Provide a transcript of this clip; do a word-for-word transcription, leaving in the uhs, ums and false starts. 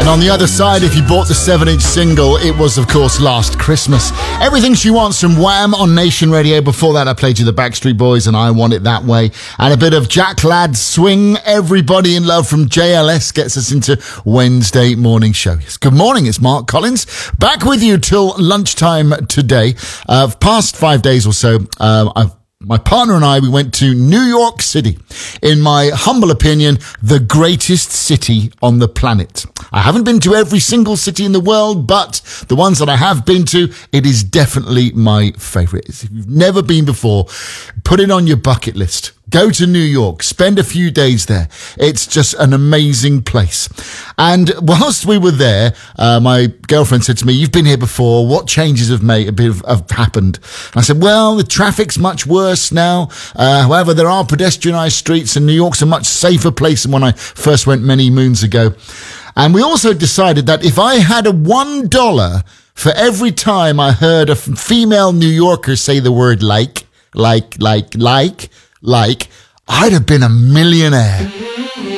on the other side, if you bought the seven-inch single, it was, of course, Last Christmas. Everything She Wants from Wham on Nation Radio. Before that, I played you the Backstreet Boys and I Want It That Way. And a bit of Jack Ladd's Swing, Everybody in Love from J L S gets us into Wednesday morning show. Yes, good morning, it's Mark Collins. Back with you till lunchtime today. Uh, past five days or so, uh, I've My partner and I, we went to New York City. In my humble opinion, the greatest city on the planet. I haven't been to every single city in the world, but the ones that I have been to, it is definitely my favorite. If you've never been before, put it on your bucket list. Go to New York, spend a few days there. It's just an amazing place. And whilst we were there, uh, my girlfriend said to me, "You've been here before. What changes have made have, have happened?" And I said, "Well, the traffic's much worse now. Uh, however, there are pedestrianised streets, and New York's a much safer place than when I first went many moons ago." And we also decided that if I had a one dollar for every time I heard a female New Yorker say the word like, like, like, like, like, I'd have been a millionaire.